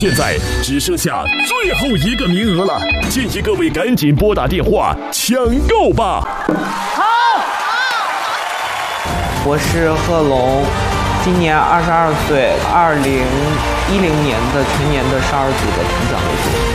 现在只剩下最后一个名额了，建议各位赶紧拨打电话抢购吧。 好，我是贺龙，今年22岁，2010年的全年的少儿组的团长为主。